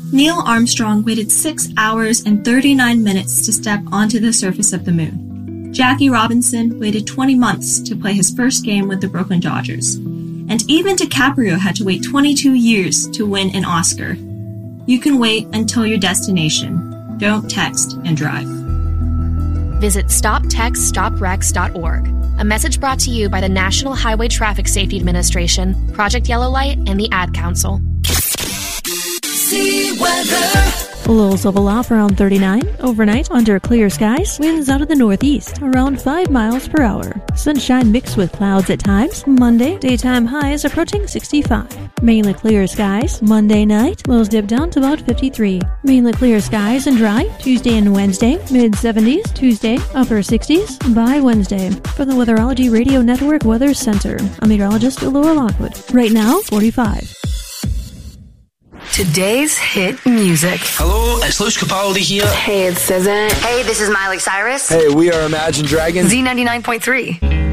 Neil Armstrong waited 6 hours and 39 minutes to step onto the surface of the moon. Jackie Robinson waited 20 months to play his first game with the Brooklyn Dodgers. And even DiCaprio had to wait 22 years to win an Oscar. You can wait until your destination. Don't text and drive. Visit StopTextStopWrecks.org. A message brought to you by the National Highway Traffic Safety Administration, Project Yellow Light, and the Ad Council. See weather. Lows level off around 39. Overnight, under clear skies. Winds out of the northeast, around 5 miles per hour. Sunshine mixed with clouds at times. Monday, daytime highs approaching 65. Mainly clear skies. Monday night, lows dip down to about 53. Mainly clear skies and dry. Tuesday and Wednesday, mid-70s. Tuesday, upper 60s. By Wednesday. For the Weatherology Radio Network Weather Center, I'm meteorologist Laura Lockwood. Right now, 45. Today's hit music. Hello, it's Luce Capaldi here. Hey, it's SZA. Hey, this is Miley Cyrus. Hey, we are Imagine Dragons. Z99.3.